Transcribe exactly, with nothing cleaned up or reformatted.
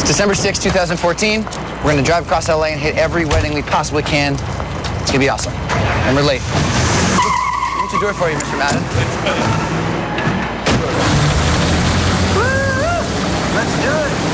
December sixth, two thousand fourteen. We're going to drive across L A and hit every wedding we possibly can. It's going to be awesome. And we're late. What's your door for you, Mister Madden? Let's do it.